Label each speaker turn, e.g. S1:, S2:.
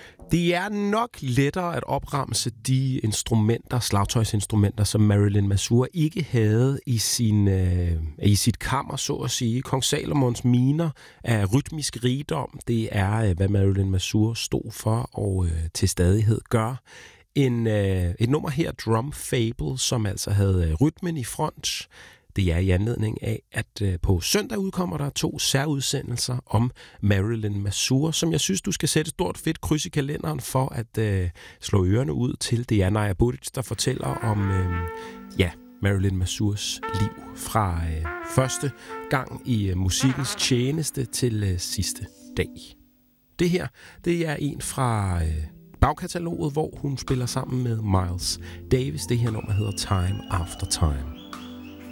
S1: Det er nok lettere at opremse de instrumenter, slagtøjsinstrumenter, som Marilyn Masur ikke havde i sit kammer, så at sige. Kong Salomons miner af rytmisk rigdom, det er, hvad Marilyn Masur stod for og til stadighed gør. Et nummer her, Drum Fable, som altså havde rytmen i front. Det er i anledning af, at på søndag udkommer der 2 særudsendelser om Marilyn Masur, som jeg synes, du skal sætte et stort fedt kryds i kalenderen for at slå ørerne ud til. Det er Naja Buric, der fortæller om Marilyn Masurs liv fra første gang i musikkens tjeneste til sidste dag. Det her, det er en fra bagkataloget, hvor hun spiller sammen med Miles Davis. Det her nummer hedder Time After Time.